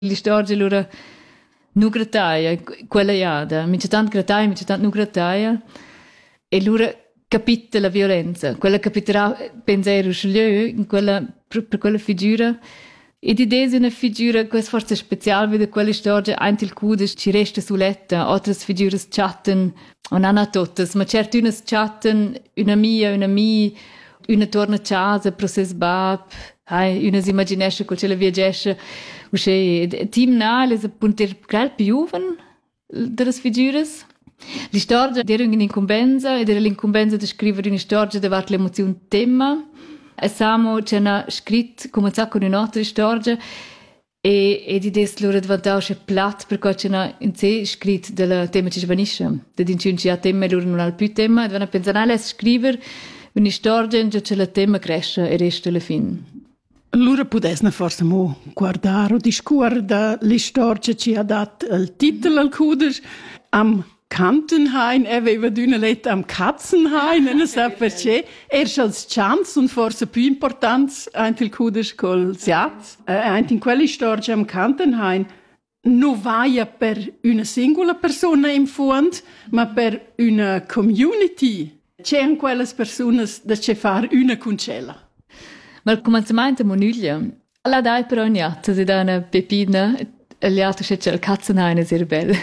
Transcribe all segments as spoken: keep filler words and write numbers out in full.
La storia lura nu grataia, quella iada, mince tant grataia, mince tant nu grataia, e lura capita la violenza, quella capiterà pensiero sceglieu, in quella, per, per quella figura, ed idea è una figura che è forse speciale, vede quella storia, anche il cudes ci resta suletta, altre figure chatten, non hanno tutte, ma certo una chatten, una mia, una mia, una torna a casa, process bab, hai, una si immaginesce che la viaggesce, usce, team nale, è appunto il più giovane delle figure. La storia era un'incombenza, ed era l'incombenza di scrivere una storia davanti l'emozione tema. E Samo c'è una scritto, cominciato con un'altra storia, e, e di questo loro diventava plato, perché c'è una in sé scritto del tema che svanisce. Da di un c'è tema e loro non hanno più tema, e devono pensare a scrivere una storia in cui il tema cresce e resta alla fine. Allora potessi forse mo guardare o discorrere le storie che ha dato il titolo al cuder am Kantenhain, er aveva d'una letta am Katzenhain, non sa perché. Er als chance und forse più importanza anche il cuder col Siaz. Anche in quella storia am Kantenhain non vaia per una singola persona in fondo, ma per una community. C'è quelle persone da ci fare una concella. Ma al cominciamento monuglia, la dai però ogni altro, si dà una pepina, e gli altri c'è il Katzenhain, è sehr bello.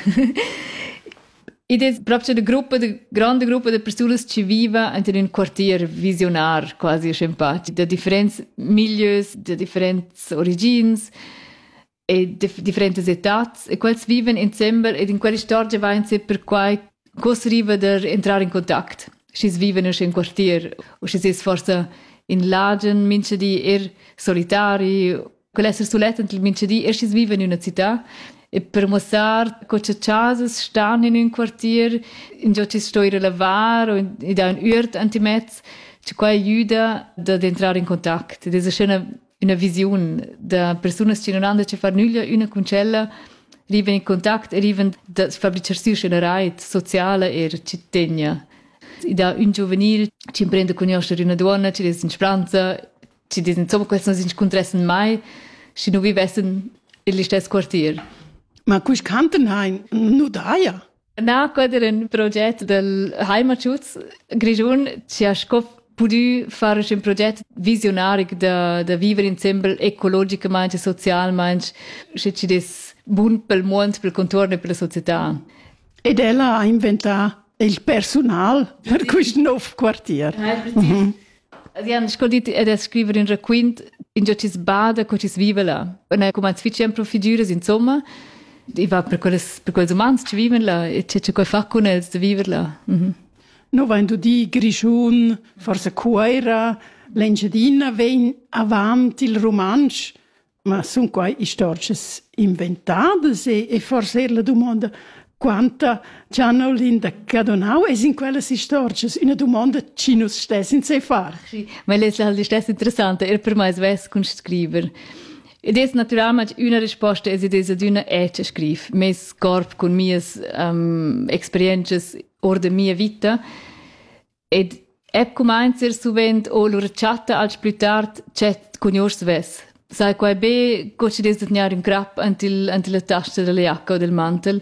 Ed è proprio una gruppa, una grande gruppa di persone che vivono in un quartiere visionario, quasi empatico, di differenti milieu, di differenti origini e di differenti età. E quels vivono insieme ed in quella storia va insieme per cui cosa arriva ad entrare in contatto. Si vivono in un quartiere, o si è forse in lagen, mince di er solitari, quell'essere soletta, mince di er si vivono in una città. E per mostrare che le case stanno in un quartiere, in cui si sta a lavare, e da un urt antimezzo, c'è qua aiuta ad entrare in contatto. Ed è una, una visione da persone che non hanno a fare nulla, una concella, arrivano in contatto, arrivano a fabbricarsi una rete sociale e cittadina. E da un giovanile ci imprende a conoscere una donna, ci dice in speranza, ci dice insomma questo non si incontrano mai, se non vivessero nello stesso quartiere. Ma questo Kantenhain non daia? No, questo era un progetto del Heimatschutz Grigion, ci ha potuto fare un progetto visionario da, da vivere insieme ecologicamente, socialmente, che ci dice buon per il mondo, per il contorno e per la società. Ed ella ha inventato il personale per questo nuovo quartiere. Mm-hmm. Sie hanno scordito ad scrivere un racconto in cui si bada, in cui si vive là. E come si facciano profigure, insomma, e va per quelle per quelle umani che vivono là e c'è c'è quel fatto con elles di vivere là. Mm-hmm. No, wenn du die Grigion, forse Coira, l'Engiadina, ven avanti il romansch, ma sono qua storie inventate e, e forse la domanda quanta c'hanno Linda Cadonau e in quelle storie una domanda ci non stessi in sé fare. Sì, ma è la stessa interessante, è per me svess con scrivere. Ed è naturalmente una risposta è di una ecce scrive, mes corp con mie um, esperienze or de mia vita. Ed è come ser suvent o loro chatta als più tard chat conosce ves. Sai qua be coci des tenere un crap antil antil la tasca della jacca o del mantel.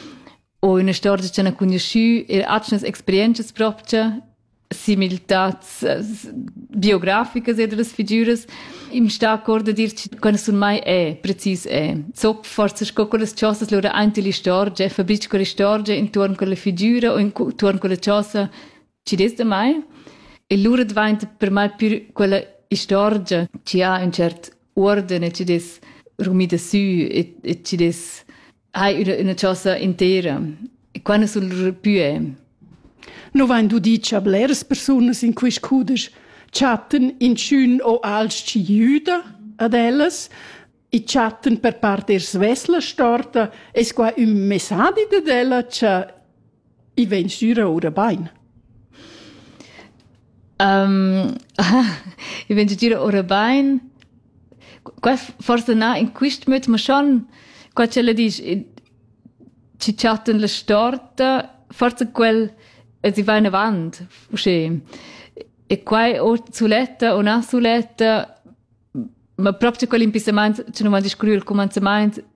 O una storia che ne conosciu e altre esperienze proprie similitats biografiche delle figure. Im sta accordo dirci quando sono mai è precis è so forse sco quelle cose loro anche le storie fabbrica quelle storie intorno con le figure o intorno con le cose ci deste mai e loro diventa per me più quella storia ci ha un certo ordine ci des rumida su e, e ci des hai una, una cosa intera e quando sono più è no wenn du dici a bleres personas in quis cudes chatten in schön o als ci juda ad elles i chatten per parte der svesla storta es qua un messadi de della cha i ven sura ora bain. Um, i ven sura ora bain. Qua forse na in quist möt ma schon qua ce la dici ci chatten la storta forse quel e si va in avanti, usce. E qua o suletta o na suletta, ma proprio quell'impissamento, che non va a scrivere il cominciamento,